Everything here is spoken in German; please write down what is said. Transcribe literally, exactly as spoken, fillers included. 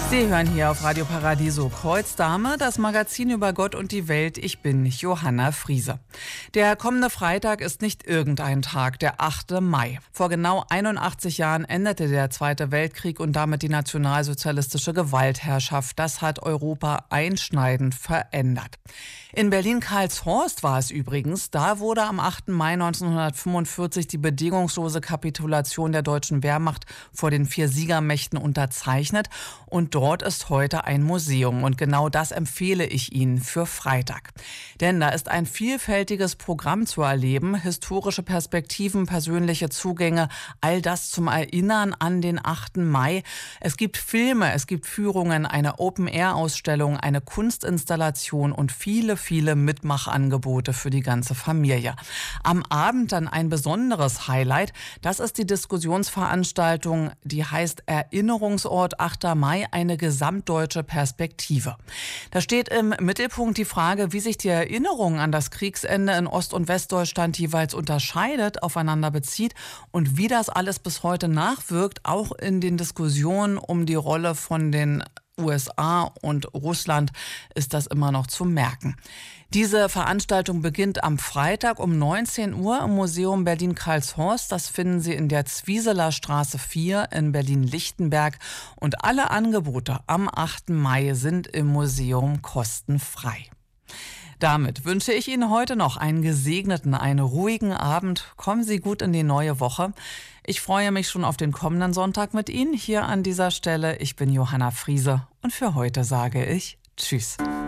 Sie hören hier auf Radio Paradiso Kreuzdame, das Magazin über Gott und die Welt. Ich bin Johanna Friese. Der kommende Freitag ist nicht irgendein Tag, der achte Mai. Vor genau einundachtzig Jahren endete der Zweite Weltkrieg und damit die nationalsozialistische Gewaltherrschaft. Das hat Europa einschneidend verändert. In Berlin-Karlshorst war es übrigens. Da wurde am achten Mai neunzehnhundertfünfundvierzig die bedingungslose Kapitulation der deutschen Wehrmacht vor den vier Siegermächten unterzeichnet. Und dort ist heute ein Museum. Und genau das empfehle ich Ihnen für Freitag. Denn da ist ein vielfältiges Programm zu erleben. Historische Perspektiven, persönliche Zugänge, all das zum Erinnern an den achten Mai. Es gibt Filme, es gibt Führungen, eine Open-Air-Ausstellung, eine Kunstinstallation und viele viele Mitmachangebote für die ganze Familie. Am Abend dann ein besonderes Highlight. Das ist die Diskussionsveranstaltung, die heißt Erinnerungsort achter Mai, eine gesamtdeutsche Perspektive. Da steht im Mittelpunkt die Frage, wie sich die Erinnerung an das Kriegsende in Ost- und Westdeutschland jeweils unterscheidet, aufeinander bezieht und wie das alles bis heute nachwirkt, auch in den Diskussionen um die Rolle von den U S A und Russland ist das immer noch zu merken. Diese Veranstaltung beginnt am Freitag um neunzehn Uhr im Museum Berlin-Karlshorst. Das finden Sie in der Zwieseler Straße vier in Berlin-Lichtenberg. Und alle Angebote am achten Mai sind im Museum kostenfrei. Damit wünsche ich Ihnen heute noch einen gesegneten, einen ruhigen Abend. Kommen Sie gut in die neue Woche. Ich freue mich schon auf den kommenden Sonntag mit Ihnen hier an dieser Stelle. Ich bin Johanna Friese und für heute sage ich Tschüss.